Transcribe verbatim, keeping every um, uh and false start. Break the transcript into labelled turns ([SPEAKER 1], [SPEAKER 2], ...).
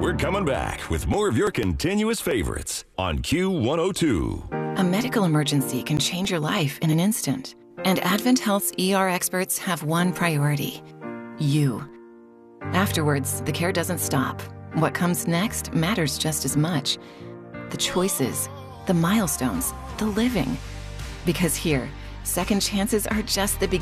[SPEAKER 1] We're coming back with more of your continuous favorites on Q one oh two.
[SPEAKER 2] A medical emergency can change your life in an instant. And Advent Health's E R experts have one priority: you. Afterwards, the care doesn't stop. What comes next matters just as much. The choices, the milestones, the living. Because here, second chances are just the beginning.